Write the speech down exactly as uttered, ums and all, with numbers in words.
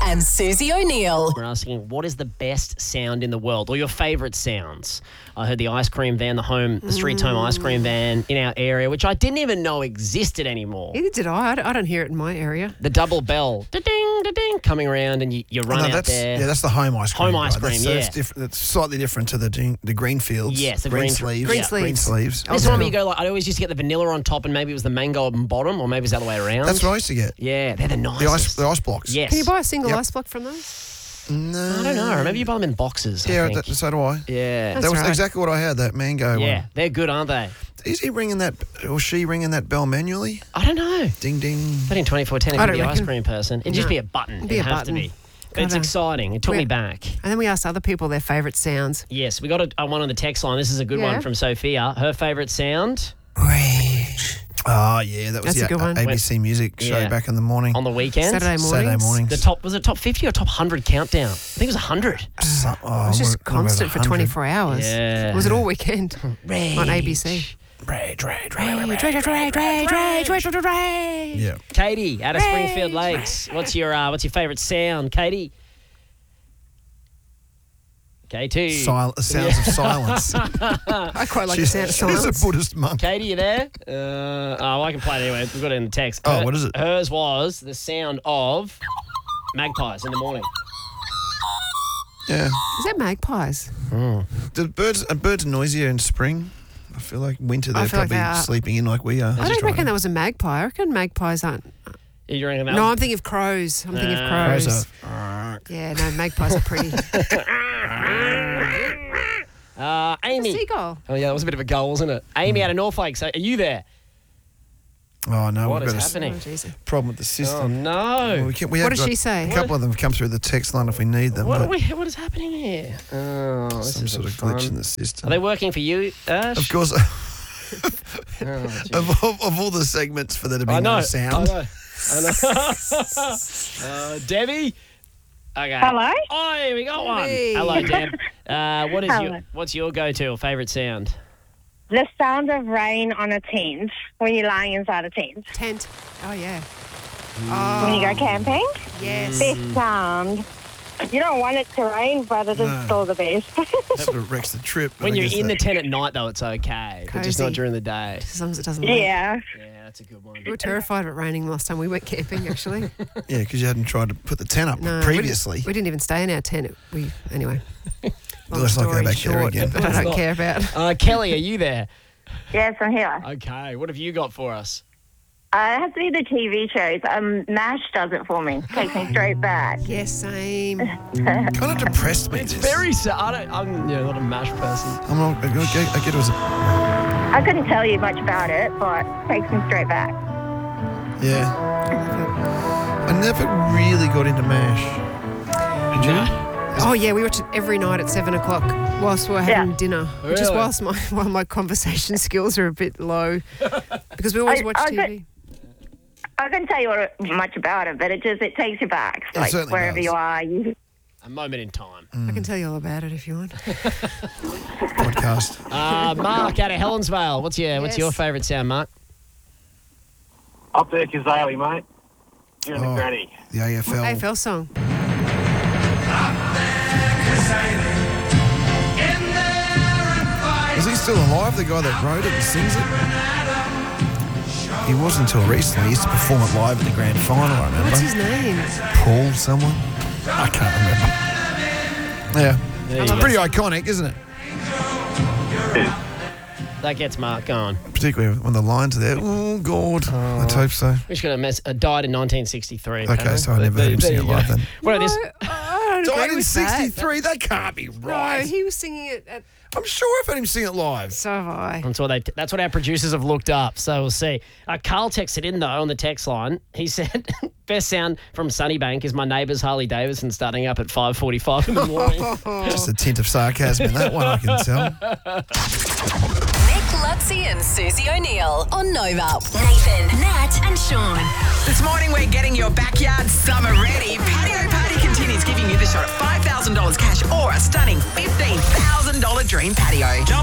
and Susie O'Neill. We're asking, what is the best sound in the world, or your favourite sounds? I heard the ice cream van, the home, the street home ice cream van in our area, which I didn't even know existed anymore. Either did I. I don't, I don't hear it in my area. The double bell, da-ding, da-ding, coming around, and you, you run no, out that's, there. Yeah, that's the home ice cream. Home ice right? cream, that's, yeah. That's, different, that's slightly different to the ding- the green fields. Yes, the green, green- sleeves. Green yeah. sleeves. Green sleeves. This one where you go, like, I always used to get the vanilla on top, and maybe it was the mango on bottom, or maybe it was the other way around. That's what I used to get. Yeah, they're the nicest. The ice, the ice blocks. Yes. Can you buy a single Yep. ice block from those? No. I don't know. Remember you buy them in boxes, I Yeah, think. that, so do I. Yeah. That's that was right. exactly what I had, that mango Yeah, one. they're good, aren't they? Is he ringing that, or she ringing that bell manually? I don't know. Ding, ding. But in twenty-four ten, if I you're don't the ice reckon. cream person, it'd just No. be a button. It'd be It'd a have button. to be. But it's Gotta- exciting. It took We're- me back. And then we asked other people their favourite sounds. Yes, we got a, a one on the text line. This is a good Yeah. one from Sophia. Her favourite sound Oh, yeah, that was That's the a good one. A B C Music show Yeah. back in the morning. on the weekend. Saturday mornings. Saturday mornings. The top was it top fifty or top one hundred countdown? I think it was one hundred. So- oh, It was just what- what about constant for one hundred? twenty-four hours. Yeah. Was it all weekend on A B C? Rage, rage, rage, Rage, rage. rage, rage, rage, rage, rage, rage, rage. Yeah. Katie out of Springfield Lakes. What's your uh, what's your favourite sound, Katie? K two. Sil- sounds of silence. I quite like she's, the sound of she's silence. a Buddhist monk. Katie, you there? Uh, oh, I can play it anyway. We've got it in the text. Oh, Her- what is it? Hers was the sound of magpies in the morning. Yeah. Is that magpies? The birds, are birds noisier in spring? I feel like winter I they're feel like probably they are. sleeping in like we are. I don't reckon that was a magpie. I reckon magpies aren't. You reckon that No, was- I'm thinking of crows. I'm thinking of Uh, crows. Crows are- Yeah, no, magpies are pretty. Uh, Amy. Seagull. Oh, yeah, that was a bit of a goal, wasn't it? Amy out of North Lakes. Are you there? Oh, no, What we've is got happening? Oh, jeez. a problem with the Oh, system. no. We can, we What have does got she say? A couple of them come through the text line if we need them. What, are but we, what is happening here? Oh, this some isn't sort of fun. glitch in the system. Are they working for you, Ash? Of course, Oh, geez. of, of, of all the segments for there to be I know. no sound. I know. I know. uh, Debbie? Okay. Hello? Oh, we got one. Hey. Hello, Deb. Uh, what is Hello. your what's your go-to or favourite sound? The sound of rain on a tent when you're lying inside a tent. Tent. Oh, yeah. When you Oh, go camping, yes. best sound. You don't want it to rain, but it is No. still the best. Sort of wrecks the trip. but When I you're guess in the that- tent at night, though, it's okay, but just Cozy. not during the day. As long as it doesn't rain. yeah. Yeah, that's a good one. We were terrified of it raining last time we went camping, actually. Yeah, because you hadn't tried to put the tent up No, we previously. didn't, we didn't even stay in our tent. We Anyway. Long Let's not go story back there short, again. that I Let's don't not. care about. Uh, Kelly, are you there? Yes, I'm here. Okay, what have you got for us? Uh, it has to be the T V shows. Um, MASH does it for me. Takes me straight back. Yes, same. Kind of depressed me. It's this. very sad. I don't, I'm yeah, not a MASH person. I'm not. I get, I get it was. A, I couldn't tell you much about it, but takes me straight back. yeah. I never really got into MASH. Did you? Oh, yeah, we watch it every night at seven o'clock whilst we're having Yeah. dinner, which is Really? whilst my, while my conversation skills are a bit low because we always I- watch I T got- V. I couldn't tell you what, much about it, but it just it takes you back. It Like certainly wherever does. you are, you A moment in time. I can tell you all about it if you want. Podcast. Uh, Mark out of Helensvale. What's your What's Yes. your favourite sound, Mark? Up there, Kazali, mate. You and Oh. the granny. The A F L. A F L song. Is he still alive? The guy that wrote it and sings it. He was until recently. He used to perform it live at the grand final. I remember. What's his name? Paul someone? I can't remember. Yeah. There It's you go. pretty iconic, isn't it? That gets Mark going. Particularly when the lines are there. Oh, God. Let's hope so. We should have mess, uh, died in nineteen sixty-three. Okay, apparently. so I never There- heard him there sing you it go. live then. What about this? No, I don't Died agree in with that. sixty-three? That can't be No, right. he was singing it at... I'm sure I've heard him sing it live. So have I. That's what they. That's what our producers have looked up. So we'll see. Uh, Carl texted in though on the text line. He said, "Best sound from Sunnybank is my neighbour's Harley Davidson starting up at five forty-five in the morning." Just a tint of sarcasm in that one, I can tell. Nick Lutzi and Susie O'Neill on Nova. Nathan, Nat, and Sean. This morning we're getting your backyard summer ready. Patio Party continues giving you the shot at five thousand dollars cash or a stunning fifteen thousand dollars dream patio.